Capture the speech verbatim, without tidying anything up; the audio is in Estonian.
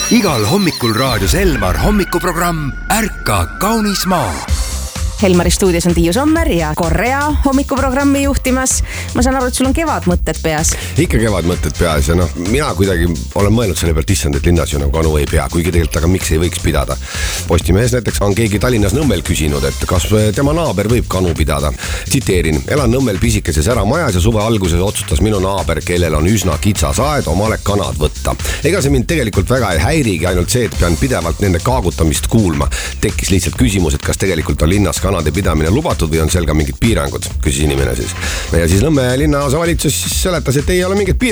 Igal hommikul raadios Elmar hommikuprogramm Ärka kaunis maa. Helmari stuudios on Tiiu Sommer ja Korea hommikuprogrammi juhtimas. Ma saan aru, et sul on kevad mõtted peas. Ikka kevad mõtted peas ja noh, mina kuidagi olen mõelnud selle pealt, issand, et linnas ju nagu kanu ei pea, kuigi tegelikult, aga miks ei võiks pidada. Postimehes näiteks on keegi Tallinnas Nõmmel küsinud, et kas tema naaber võib kanu pidada. Tsiteerin, elan Nõmmel pisikeses eramajas ja suve alguses otsustas minu naaber, kellel on üsna kitsas aed, omale kanad võtta. Ega see mind tegelikult väga ei häirigi, ainult see, et pean pidevalt nende kaagutamist kuulma. Tekkis lihtsalt küsimus, et kas tegelikult on linnas kanade pidamine lubatud või on seal ka mingid piirangud, küsis inimene siis. Ja siis Nõmme linnaosa valitsus seletas, et ei ole mingid piirangud.